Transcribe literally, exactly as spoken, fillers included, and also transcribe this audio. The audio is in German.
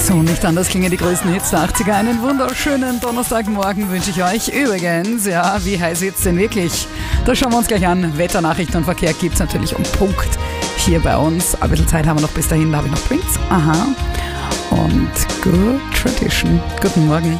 So, nicht anders klingen die größten Hits der achtziger. Einen wunderschönen Donnerstagmorgen wünsche ich euch. Übrigens, ja, wie heiß wird's denn wirklich? Das schauen wir uns gleich an. Wetternachrichten und Verkehr gibt's natürlich um Punkt hier bei uns. Ein bisschen Zeit haben wir noch bis dahin, da habe ich noch Prince. Aha. Und Good Tradition. Guten Morgen.